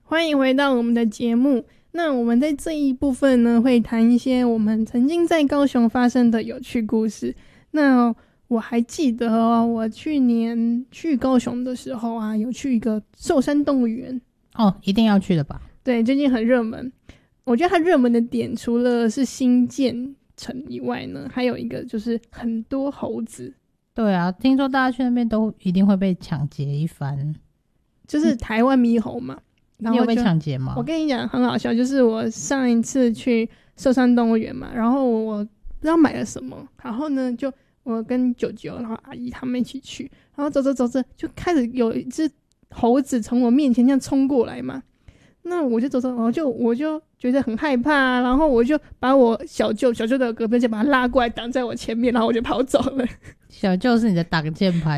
欢迎回到我们的节目。那我们在这一部分呢，会谈一些我们曾经在高雄发生的有趣故事。那我还记得我去年去高雄的时候啊，有去一个寿山动物园。 一定要去的吧？ 对，最近很热门。我觉得它热门的点除了是新建成以外呢，还有一个就是很多猴子。 对啊，听说大家去那边都一定会被抢劫一番。 就是台湾猕猴嘛。然后你有被抢劫吗？ 我跟你讲很好笑，就是我上一次去寿山动物园嘛，然后我不知道买了什么，然后呢就我跟舅舅然后阿姨他们一起去，然后走着走着就开始有一只猴子从我面前这样冲过来嘛，那我就走走，我就觉得很害怕，然后我就把我小舅的隔壁就把他拉过来挡在我前面，然后我就跑走了。 小舅是你的挡箭牌